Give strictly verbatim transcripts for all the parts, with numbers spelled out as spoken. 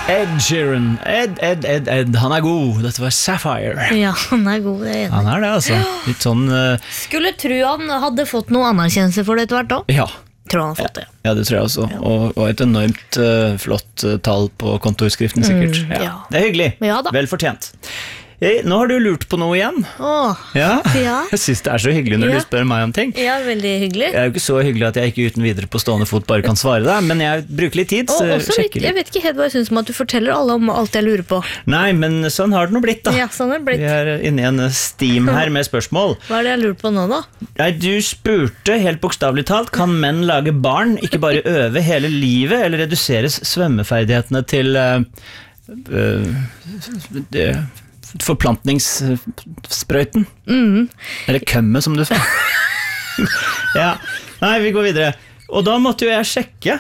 Ed Sheeran. Ed, Ed, Ed, Ed. Han er god. Dette var Sapphire. Ja, han er god. Det er han er det, altså. Litt sånn uh... Skulle tro han hadde fått noe anerkjennelse for det etter hvert da. Ja. Tror han har fått det. Ja, ja det tror jeg også. Ja. Og, og et enormt uh, flott uh, tall på kontoutskriften, sikkert. Mm, ja. ja. Det er hyggelig. Ja, vel fortjent. Hey, nå har du lurt på noe igjen. Åh, ja. ja. Jeg synes det er så hyggelig når ja. du spør meg om ting. Ja, veldig hyggelig. Det er jo ikke så hyggelig at jeg ikke uten videre på stående fot bare kan svare deg, men jeg bruker litt tid, så og sjekker litt. Jeg vet ikke helt hva jeg synes om at du forteller alle om alt jeg lurer på. Nei, men sånn har det nå blitt da. Ja, sånn har det blitt. Vi er inne i en steam her med spørsmål. Hva er det jeg lurer på nå da? Nei, du spurte helt bokstavlig talt, kan menn lage barn, ikke bare øve hele livet, eller reduseres svømmeferdighetene til uh, uh, det forplantningssprøyten mm. eller kømme som du sa. Ja, nei, vi går videre. Og da måtte jo jeg sjekke,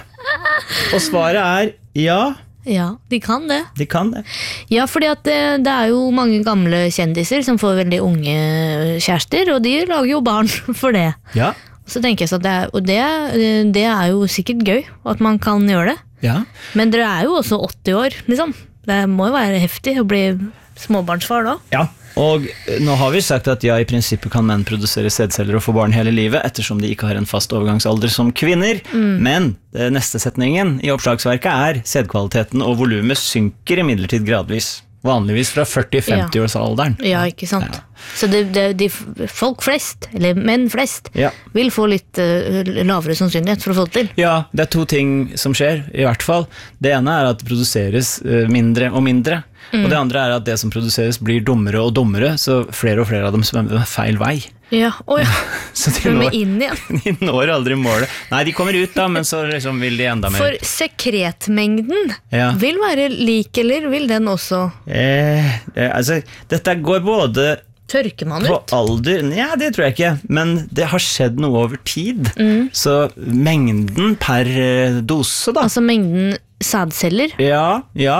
og svaret er ja. Ja, de kan det. De kan det. Ja, fordi at det, det er jo mange gamle kjendiser som får veldig unge kjærester, og de lager jo barn for det. Ja. Så tenker jeg så at det er, og det, det er jo sikkert gøy at man kan gjøre det. Ja. Men dere er jo også åtti år, liksom. Det må jo være heftig å bli småbarnsfar da. Ja, og nå har vi sagt at ja, i prinsippet kan menn produsere sædceller og få barn hele livet, ettersom de ikke har en fast overgangsalder som kvinner. Mm. Men det neste setningen i oppslagsverket er sædkvaliteten og volumet synker imidlertid gradvis. Vanligvis fra førti til femti-årsalderen. Ja, ikke sant. Ja. Så det, det, de folk flest, eller menn flest, ja. vil få litt uh, lavere sannsynlighet for å få det til. Ja, det er to ting som skjer, i hvert fall. Det ene er at det produseres uh, mindre og mindre, mm. og det andre er at det som produseres blir dummere og dummere, så flere og flere av dem svømmer feil vei. Ja, oh ja. Så de når, inn igjen. De når aldri målet. Nei, de kommer ut da, men så liksom vil de enda mer. For sekretmengden ja. vil være lik, eller vil den også? Eh, det, altså, dette går både tørker man på ut? Alder, ja, det tror jeg ikke, men det har skjedd noe over tid. Mm. Så mengden per dose da. Altså mengden sædceller? Ja, ja,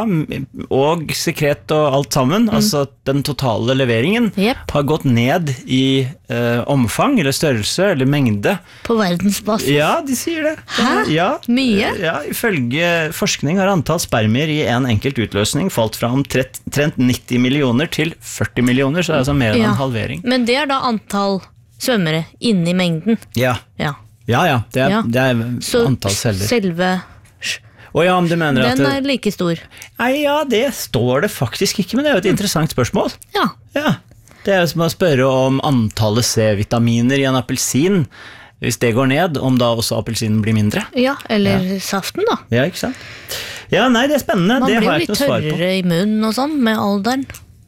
og sekret og alt sammen. Mm. Altså den totale leveringen yep. har gått ned i eh, omfang, eller størrelse, eller mengde. På verdensbasis? Ja, de sier det. Hæ? Ja, mye? Ja, ifølge forskning har antall spermier i en enkelt utløsning falt fra omtrent nitti millioner til førti millioner, så det er altså mer enn ja. en halvering. Men det er da antall svømmere inni mengden? Ja, ja, ja, ja. Det, er, ja. det er så antall celler. Så selve... Oh ja, du mener den at det... er like stor. Nei, ja, det står det faktisk ikke, men det er jo et mm. interessant spørsmål. Ja. Ja. Det er jo som å spørre om antallet C-vitaminer i en appelsin. Hvis det går ned, om da også appelsinen blir mindre. Ja, eller ja. saften da. Ja, ikke sant? Ja, nei, det er spennende. Man det blir jo litt tørrere i munnen og sånn med alderen.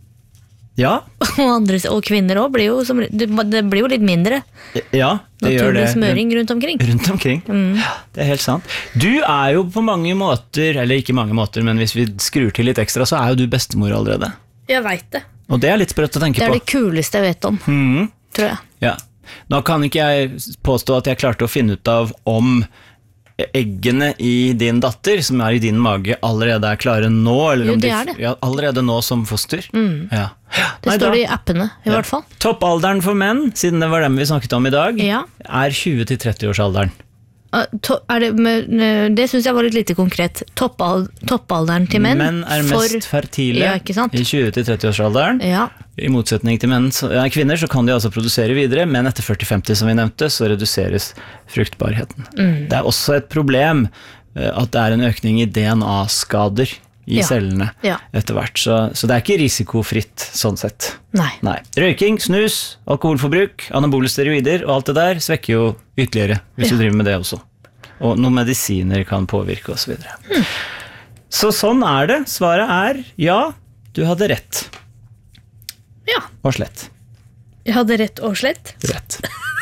Ja. Og, andre, og kvinner også blir jo, som, det, det blir jo litt mindre. Ja, det gjør det. Naturlig smøring rundt omkring. Rundt omkring, mm. ja, det er helt sant. Du er jo på mange måter, eller ikke mange måter, men hvis vi skrur til litt ekstra, så er jo du bestemor allerede. Jeg vet det. Og det er litt sprøtt å tenke på. Det er på. Det kuleste jeg vet om, mm. tror jeg. Ja. Nå kan ikke jeg påstå at jeg klarte å finne ut av om eggene i din datter, som er i din mage, allerede er klare nå, eller om jo, det er det. De, ja, allerede nå som foster. Mm. Ja. Det Nei, står da. Det i appene, i ja. hvert fall. Toppalderen for menn, siden det var dem vi snakket om i dag, ja. er tjue til tretti årsalderen. Uh, to, er det, med, det synes jeg var litt lite konkret. Toppal, toppalderen til menn. Menn er mest for, fertile ja, i tjue til tretti årsalderen. Ja. I motsetning til menn, så, ja, kvinner så kan de altså produsere videre, men etter førti til femti som vi nevnte, så reduseres fruktbarheten. Mm. Det er også et problem uh, at det er en økning i D N A-skader i ja. cellene ja. etter hvert, så, så det er ikke risikofritt sånn sett. Nei. Nei. Røyking, snus, alkoholforbruk, anabole steroider og alt det der svekker jo ytterligere hvis ja. du driver med det også. Og noen medisiner kan påvirke og så videre. Mm. Så sånn er det. Svaret er ja, du hadde rett. Ja. Og slett. Jeg hadde rett og slett? Rett.